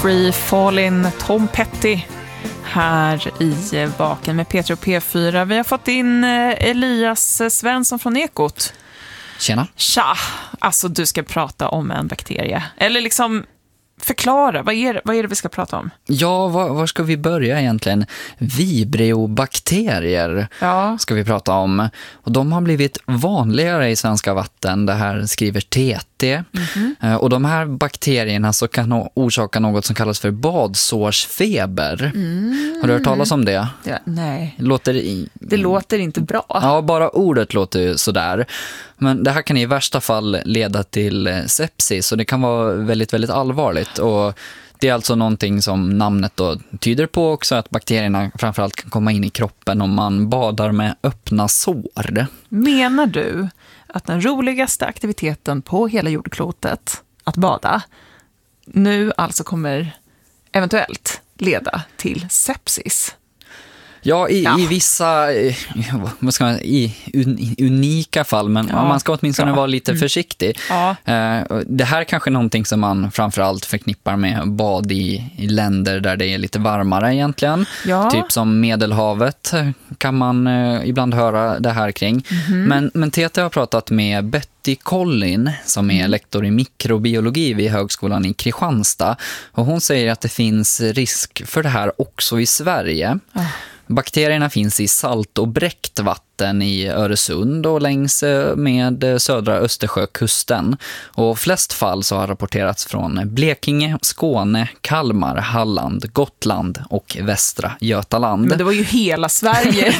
Free Fallin', Tom Petty här i Vaken med Peter och P4. Vi har fått in Elias Svensson från Ekot. Tjena. Tja, alltså du ska prata om en bakterie. Eller liksom förklara, vad är det vi ska prata om? Ja, var ska vi börja egentligen? Vibrio-bakterier ska vi prata om. Och de har blivit vanligare i svenska vatten. Det här skriver TT. Och de här bakterierna så kan orsaka något som kallas för badsårsfeber. Har du hört talas om det? Ja, nej. Det låter inte bra. Ja, bara ordet låter ju sådär. Men det här kan i värsta fall leda till sepsis och det kan vara väldigt, väldigt allvarligt. Och det är alltså någonting som namnet då tyder på också, att bakterierna framförallt kan komma in i kroppen om man badar med öppna sår. Menar du att den roligaste aktiviteten på hela jordklotet, att bada, nu alltså kommer eventuellt leda till sepsis? Ja, i vissa vad ska man, unika fall, men man ska åtminstone vara lite försiktig. Ja. Det här är kanske någonting som man framförallt förknippar med bad i länder där det är lite varmare egentligen. Ja. Typ som Medelhavet kan man ibland höra det här kring. Men TT har pratat med Betty Collin som är lektor i mikrobiologi vid högskolan i Kristianstad. Och hon säger att det finns risk för det här också i Sverige. Bakterierna finns i salt- och bräckt vatten i Öresund och längs med södra Östersjökusten. Och flest fall så har rapporterats från Blekinge, Skåne, Kalmar, Halland, Gotland och västra Götaland. Men det var ju hela Sverige.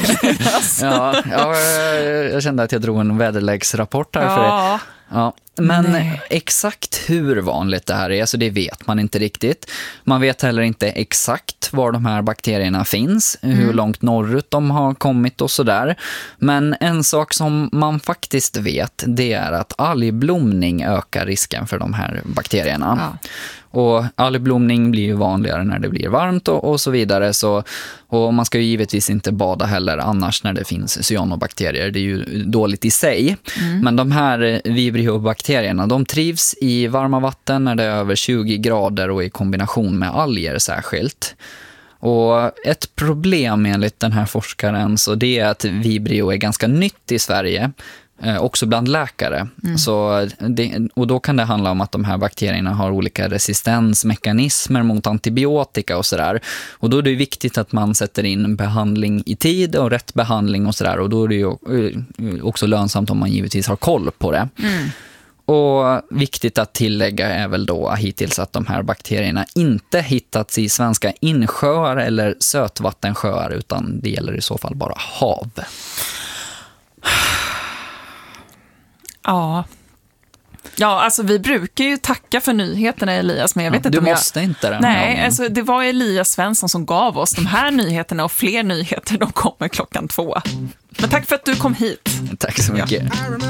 Jag kände att jag drog en väderleksrapport här för det. Ja, men exakt hur vanligt det här är, så det vet man inte riktigt. Man vet heller inte exakt var de här bakterierna finns, hur långt norrut de har kommit och sådär. Men en sak som man faktiskt vet, det är att algblomning ökar risken för de här bakterierna. Ja. Och algblomning blir ju vanligare när det blir varmt och så vidare. Och man ska ju givetvis inte bada heller annars när det finns cyanobakterier. Det är ju dåligt i sig. Men de här vibriobakterierna, de trivs i varma vatten när det är över 20 grader och i kombination med alger särskilt. Och ett problem enligt den här forskaren, så det är att vibrio är ganska nytt i Sverige. Också bland läkare. Och då kan det handla om att de här bakterierna har olika resistensmekanismer mot antibiotika och sådär. Och då är det viktigt att man sätter in behandling i tid och rätt behandling och sådär. Och då är det ju också lönsamt om man givetvis har koll på det. Och viktigt att tillägga är väl då hittills att de här bakterierna inte hittats i svenska insjöar eller sötvattensjöar, utan det gäller i så fall bara hav. Ja, alltså vi brukar ju tacka för nyheterna, Elias, men jag vet inte om måste inte den. Nej, alltså det var Elias Svensson som gav oss de här nyheterna, och fler nyheter, de kommer 2:00. Men tack för att du kom hit. Tack så mycket.